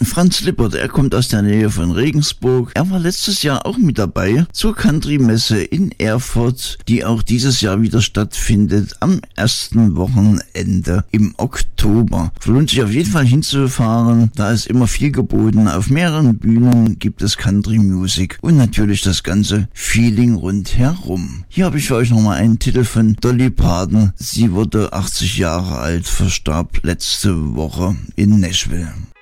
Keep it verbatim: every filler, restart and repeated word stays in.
Franz Lippert, er kommt aus der Nähe von Regensburg. Er war letztes Jahr auch mit dabei zur Country-Messe in Erfurt, die auch dieses Jahr wieder stattfindet am ersten Wochenende im Oktober. Lohnt sich auf jeden Fall hinzufahren, da ist immer viel geboten. Auf mehreren Bühnen gibt es Country Music und natürlich das ganze Feeling rundherum. Hier habe ich für euch nochmal einen Titel von Dolly Parton. Sie wurde achtzig Jahre alt, verstarb letzte Woche in Nashville.